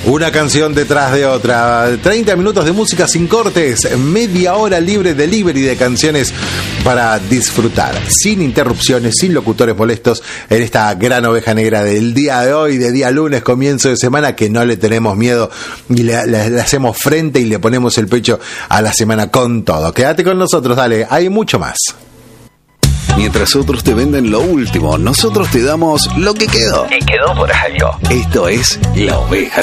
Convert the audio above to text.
Una canción detrás de otra, 30 minutos de música sin cortes, media hora libre delivery de canciones para disfrutar, sin interrupciones, sin locutores molestos, en esta gran oveja negra del día de hoy, de día lunes, comienzo de semana, que no le tenemos miedo y le hacemos frente y le ponemos el pecho a la semana con todo. Quédate con nosotros, dale, hay mucho más. Mientras otros te venden lo último, nosotros te damos lo que quedó. Y quedó por algo. Esto es La Oveja